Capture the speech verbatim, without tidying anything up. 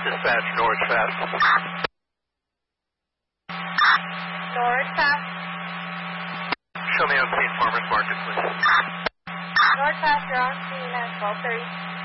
Dispatch, Norwich Fast. Norwich Fast. Show me on scene, Farmers Market, please. Norwich Fast, you're on scene at twelve thirty.